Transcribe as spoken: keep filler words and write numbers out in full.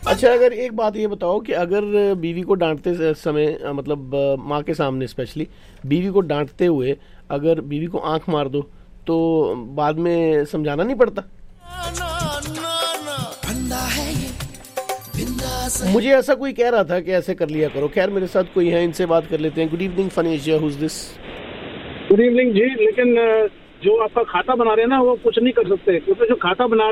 अच्छा, अगर एक बात ये बताओ कि अगर बीवी को डांटते समय, मतलब माँ के सामने स्पेशली बीवी को डांटते हुए अगर बीवी को आंख मार दो तो बाद में समझाना नहीं पड़ता? मुझे ऐसा कोई कह रहा था कि ऐसे कर लिया करो। खैर, मेरे साथ कोई है, इनसे बात कर लेते हैं। Good evening Phanish, who is this? Good evening जी। लेकिन जो आपका खाता बना रहे हैं ना, वो कुछ नहीं कर सकते, क्योंकि जो खाता बना